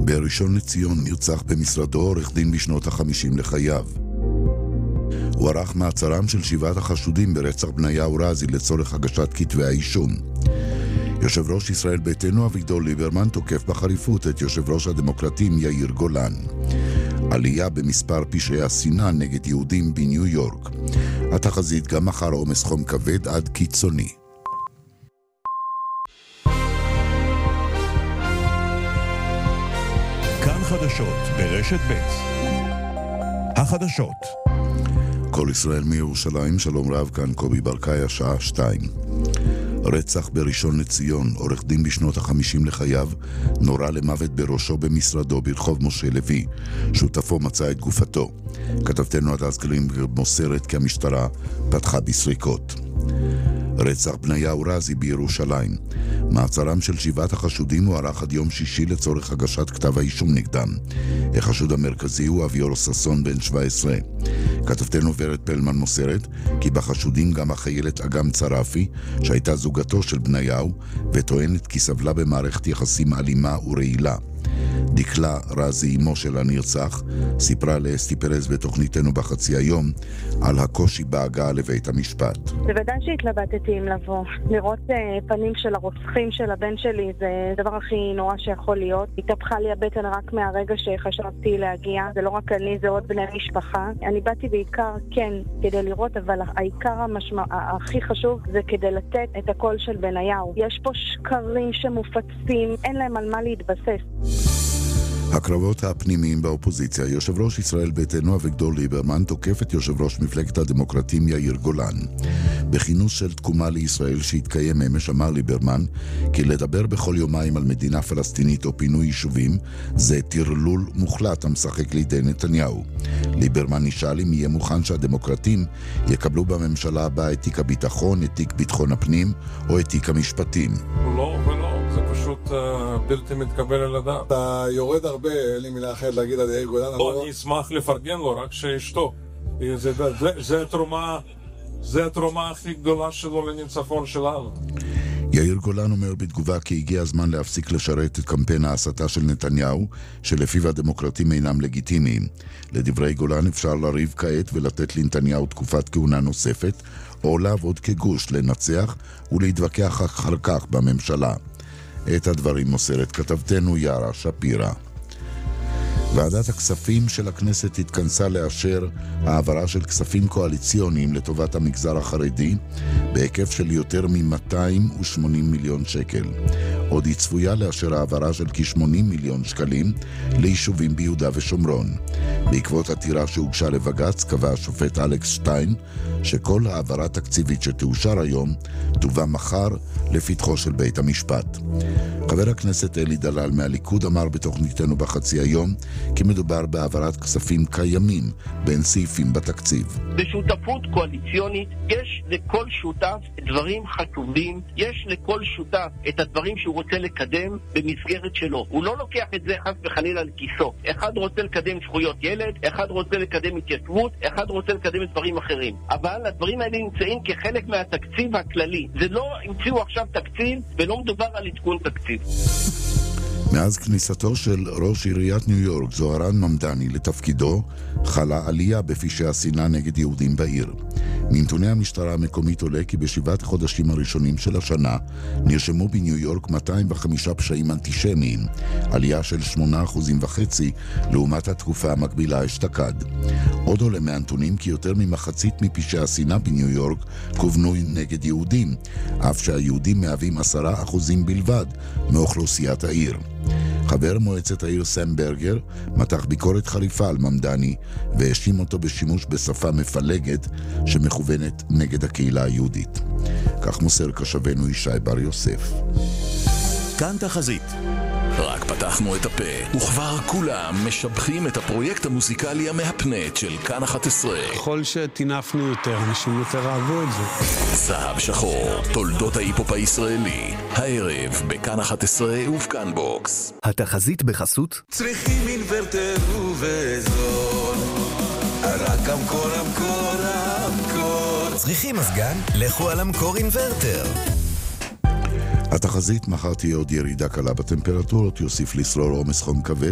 בראשון לציון נרצח במשרדו עורך דין בשנות ה-50 לחייו. הוא ערך מעצרם של 7 החשודים ברצח בניהו רזי לצורך הגשת כתבי האישום. יושב ראש ישראל ביתנו אביגדור ליברמן תוקף בחריפות את יושב ראש הדמוקרטים יאיר גולן. עלייה במספר פשעי השנאה נגד יהודים בניו יורק. התחזית גם מחר עומס חום כבד עד קיצוני. כאן חדשות ברשת ב'. החדשות. כל ישראל מירושלים, שלום רב, כאן קובי ברקאי, השעה 2. רצח בראשון לציון, עורך דין בשנות ה-50 לחייו, נורה למוות בראשו במשרדו ברחוב משה לוי. שותפו מצא את גופתו. כתבתנו הדס גרינברג מוסרת כי המשטרה פתחה בסריקות. רצח בניהו רזי בירושלים. מעצרם של 7 החשודים הוא ערך עד יום שישי לצורך הגשת כתב האישום נגדם. החשוד המרכזי הוא אביאל ששון בן 17. כתבתנו ורד פלמן מוסרת כי בחשודים גם החיילת אגם צרפי, שהייתה זוגתו של בניהו, וטוענת כי סבלה במערכת יחסים אלימה ורעילה. דקלה רזי, אמו של הנרצח, סיפרה לאסתי פרז בתוכניתנו בחצי היום על הקושי בהגעה לבית המשפט. בוודאי שהתלבטתי אם לבוא. לראות פנים של הרוצחים של הבן שלי זה הדבר הכי נורא שיכול להיות. התהפכה לי הבטן רק מהרגע שחשבתי להגיע. זה לא רק אני, זה עוד בני משפחה. אני באתי בעיקר כן כדי לראות, אבל העיקר הכי חשוב זה כדי לתת את הקול של בניהו. יש פה שקרים שמופצים, אין להם על מה להתבסס. הקרבות הפנימיים באופוזיציה. יושב ראש ישראל ביתנו אביגדור ליברמן תוקף את יושב ראש מפלגת הדמוקרטים יאיר גולן. בכינוס של תקומה לישראל שהתקיים אמש אמר ליברמן כי לדבר בכל יומיים על מדינה פלסטינית או פינוי יישובים זה טרלול מוחלט המשחק לידי נתניהו. ליברמן נשאל אם יהיה מוכן שהדמוקרטים יקבלו בממשלה הבאה את תיק הביטחון, את תיק ביטחון הפנים או את תיק המשפטים. לא ולא, זה פשוט בלתי מתקבל על הדעת. אתה יורד הרבה, אין לי מילה אחרת להגיד על יאיר גולן. אני אשמח לפרגן לו, רק שאשתו. זה התרומה הכי גדולה שלו לניצחון שלנו. יאיר גולן אומר בתגובה כי הגיע הזמן להפסיק לשרת את קמפיין ההסתה של נתניהו, שלפיו הדמוקרטים אינם לגיטימיים. לדברי גולן אפשר לריב כעת ולתת לנתניהו תקופת כהונה נוספת, או לעבוד כגוש, לנצח ולהתווכח אחר כך בממשלה. את הדברים מוסרת כתבתנו יערה שפירא. ועדת הכספים של הכנסת התכנסה לאשר העברה של כספים קואליציוניים לטובת המגזר החרדי בהיקף של יותר מ-280 מיליון שקל. עוד היא צפויה לאשר העברה של כ-80 מיליון שקלים ליישובים ביהודה ושומרון. בעקבות עתירה שהוגשה לבג"ץ קבע השופט אלכס שטיין שכל העברה תקציבית שתאושר היום תובא מחר לפתחו של בית המשפט. חבר הכנסת אלי דלל מהליכוד אמר בתוכניתנו בחצי היום כי מדובר בהעברת כספים קיימים בין סעיפים בתקציב. בשותפות קואליציונית יש לכל שותף דברים חשובים, יש לכל שותף את הדברים שהוא רוצה לקדם במסגרת שלו. הוא לא לוקח את זה חס וחלילה לכיסו. אחד רוצה לקדם זכויות ילד, אחד רוצה לקדם התיישבות, אחד רוצה לקדם דברים אחרים. אבל הדברים האלה נמצאים כחלק מהתקציב הכללי. זה לא המציאו עכשיו תקציב ולא מדובר על עדכון תקציב. מאז כניסתו של ראש עיריית ניו יורק זוהרן ממדני לתפקידו חלה עלייה בפשעי השנאה נגד יהודים בעיר. מנתוני המשטרה המקומית עולה כי בשבעת החודשים הראשונים של השנה נרשמו בניו יורק 205 פשעים אנטישמיים, עלייה של 8.5% לעומת התקופה המקבילה אשתקד. עוד עולה מהנתונים כי יותר ממחצית מפשעי השנאה בניו יורק כוונו נגד יהודים, אף שהיהודים מהווים 10% בלבד מאוכלוסיית העיר. חבר מועצת העיר סם ברגר מתח ביקורת חריפה על ממדני והאשים אותו בשימוש בשפה מפלגת שמכוונת נגד הקהילה היהודית. כך מוסר קשבנו ישי בר יוסף. כאן תחזית. רק פתחנו את הפה, וכבר כולם משבחים את הפרויקט המוזיקלי המהפנט של כאן 11. ככל שתינפנו יותר, אנשים יותר אהבו את זה. זהב שחור, תולדות ההיפופ הישראלי, הערב בכאן 11 ובכאן בוקס. התחזית בחסות צריכים אינוורטר ובזול, רק המקור. צריכים מזגן? לכו על המקור אינוורטר. התחזית מחר תהיה עוד ירידה קלה בטמפרטורות, יוסיף לשרור עומס חום כבד